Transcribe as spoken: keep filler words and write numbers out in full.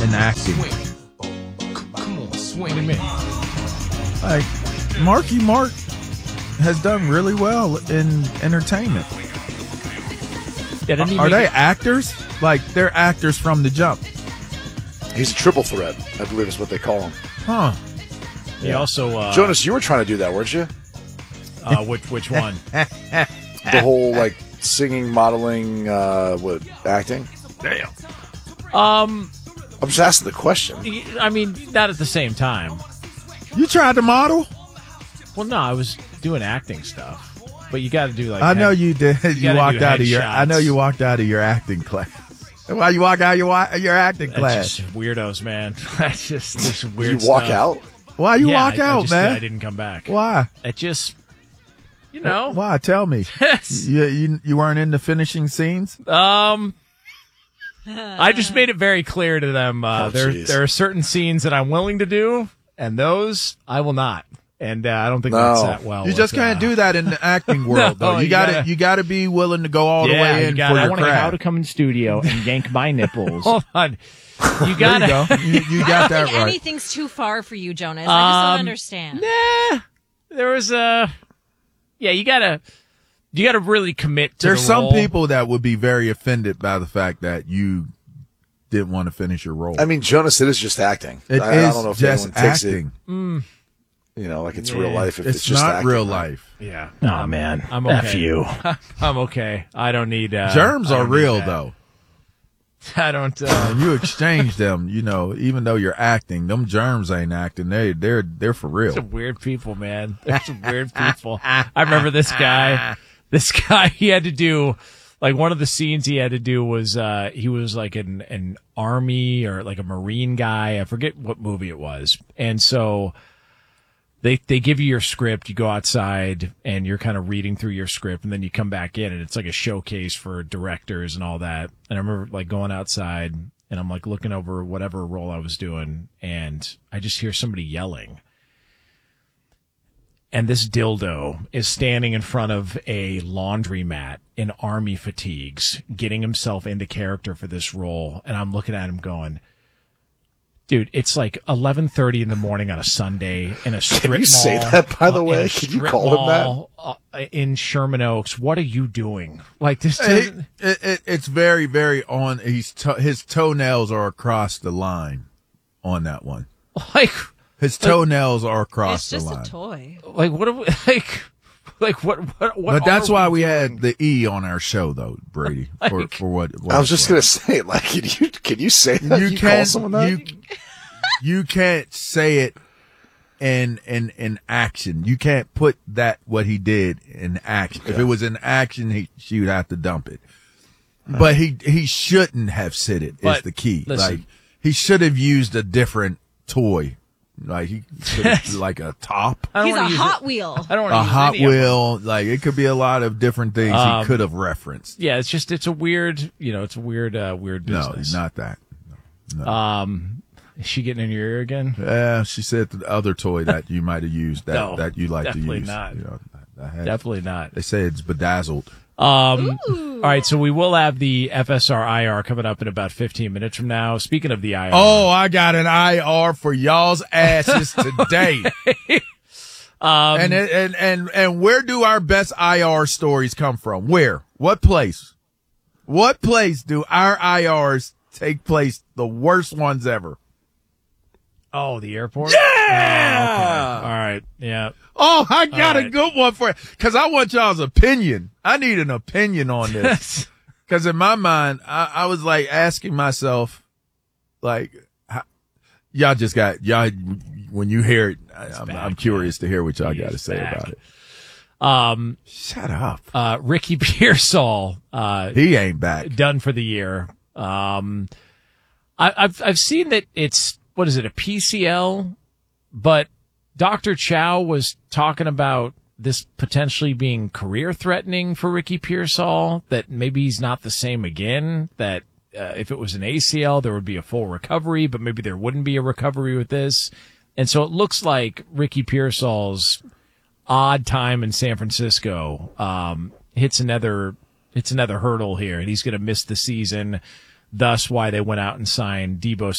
in acting. Come on, swing. What do you mean? Like, Marky Mark has done really well in entertainment. Yeah, didn't he Are make they it- actors? Like, they're actors from the jump. He's a triple threat, I believe is what they call him. Huh. He also uh, Jonas, you were trying to do that, weren't you? Uh, which which one? The whole like singing, modeling, uh, what acting? Damn. Um, I'm just asking the question. I mean, not at the same time. You tried to model? Well, no, I was doing acting stuff. But you got to do like I know head- you did. You, gotta walked do out of your. I know headshots. you walked out of your acting class. Why you walk out of your wa- your acting That's class? just weirdos, man. That's just this weird. You walk stuff. out? Why you Yeah, walk I- I out, just- man? I didn't come back. Why? It just, you know. Why? Tell me. you, you you weren't in the finishing scenes? Um, I just made it very clear to them. Uh, Oh, there jeez. there are certain scenes that I'm willing to do, and those I will not. And uh, I don't think No. that's that well. You with, just can't uh, do that in the acting world, No, though. You, you gotta, gotta- you gotta be willing to go all the Yeah, way you in gotta- for I your wanna How craft. to come in studio and yank my nipples. Hold on, you There gotta. you go. You, you I got don't that think right. anything's too far for you, Jonas. I just Um, don't understand. Nah, there was a. Yeah, you gotta. You gotta really commit to There's the some role. people that would be very offended by the fact that you didn't want to finish your role. I mean, Jonas, it is just acting. It I, I is don't know if just anyone takes acting. it, you know, like it's Yeah. real life. If It's, it's, just not acting, real right? life. Yeah. Oh, man. I'm okay. F you. I'm okay. I don't need. Uh, Germs I are don't need real, that. though. I don't. Uh, And you exchange them, you know, even though you're acting, them germs ain't acting. They, they're, they're for real. some weird people, man. There's some weird people. I remember this guy. This guy, he had to do like one of the scenes he had to do was uh he was like an an army or like a marine guy. I forget what movie it was. And so they they give you your script, you go outside and you're kind of reading through your script, and then you come back in and it's like a showcase for directors and all that. And I remember like going outside and I'm like looking over whatever role I was doing, and I just hear somebody yelling. And this dildo is standing in front of a laundromat in army fatigues, getting himself into character for this role. And I'm looking at him going, dude, it's like eleven thirty in the morning on a Sunday in a strip mall. Can you say that, by the uh, way? in a Can you strip call him that? mall, uh, in Sherman Oaks. What are you doing? Like this It, doesn't- it, it, it's very, very on. He's to, his toenails are across the line on that one. like, His toenails are across It's the just line. a toy. like, what are we, like, like, what, what, what But that's are why we we doing? had the E on our show, though, Brady. For, Like- for what, what I was it's just worth. gonna say, like, can you can you say that? you You, call can't someone that? you you can't say it in in in action. You can't put that what he did in action. If Okay. it was in action, he she would have to dump it. But he he shouldn't have said it. Is But the key. listen. Like he should have used a different toy. Like he should have, like a top, I don't He's a wanna use Hot it. Wheel. I don't want to a use Hot any of them. Wheel. Like it could be a lot of different things Um, he could have referenced. Yeah, it's just it's a weird, you know, it's a weird, uh, weird No, business. not that. Um, is she getting in your ear again? Yeah, she said the other toy that you might have used that No, that you like to definitely use. not. You know, I had- Definitely not. They say it's bedazzled. Um, all right, so we will have the F S R I R coming up in about fifteen minutes from now. Speaking of the I R, Oh, I got an I R for y'all's asses today. um, and, it- and and and where do our best I R stories come from? Where? What place? What place do our I Rs take place? The worst ones ever. oh, the airport. Yeah. okay. All right. Yeah. Oh, I got All a right. good one for it because I want y'all's opinion. I need an opinion on this. Because in my mind, I, I was like asking myself, like, how, y'all just got y'all when you hear it. I, I'm, back, I'm curious to hear what y'all He got to is say back. about it. Um, Shut up. uh, Ricky Pearsall, uh, He ain't back. done for the year. Um, I, I've I've seen that it's what is it a P C L, but Doctor Chow was talking about this potentially being career threatening for Ricky Pearsall. That maybe he's not the same again. That uh, if it was an A C L, there would be a full recovery, but maybe there wouldn't be a recovery with this. And so it looks like Ricky Pearsall's odd time in San Francisco um, hits another hits another hurdle here, and he's going to miss the season. Thus, why they went out and signed Debo